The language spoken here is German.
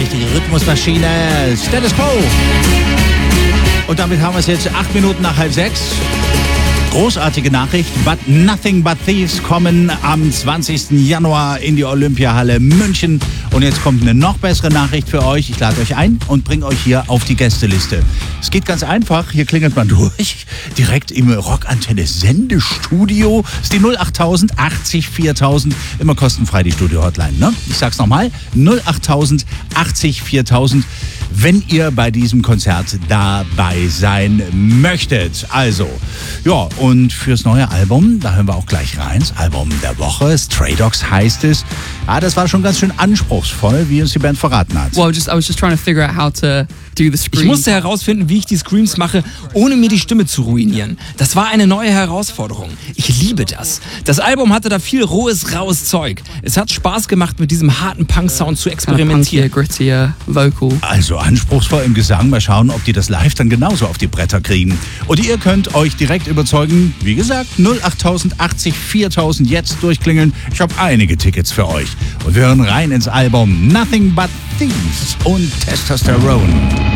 richtige Rhythmusmaschine. Status Quo. Und damit haben wir es jetzt 8 Minuten nach 5:30. Großartige Nachricht, but Nothing But Thieves kommen am 20. Januar in die Olympiahalle München. Und jetzt kommt eine noch bessere Nachricht für euch. Ich lade euch ein und bringe euch hier auf die Gästeliste. Es geht ganz einfach, hier klingelt man durch, direkt im Rockantenne Sendestudio. Das ist die 08000 80 4000, immer kostenfrei die Studio-Hotline, ne? Ich sag's nochmal, 08000 80 4000. Wenn ihr bei diesem Konzert dabei sein möchtet. Also, ja, und fürs neue Album, da hören wir auch gleich rein. Das Album der Woche, Stray Dogs heißt es. Ja, das war schon ganz schön anspruchsvoll, wie uns die Band verraten hat. Well, I was just trying to figure out how to do the screams. Ich musste herausfinden, wie ich die Screams mache, ohne mir die Stimme zu ruinieren. Das war eine neue Herausforderung. Ich liebe das. Das Album hatte da viel rohes, raues Zeug. Es hat Spaß gemacht, mit diesem harten Punk-Sound zu experimentieren. Grittier vocal. Also anspruchsvoll im Gesang. Mal schauen, ob die das live dann genauso auf die Bretter kriegen. Und ihr könnt euch direkt überzeugen. Wie gesagt, 08000 80 4000 jetzt durchklingeln. Ich habe einige Tickets für euch. Und wir hören rein ins Album Nothing But Thieves und Testosterone.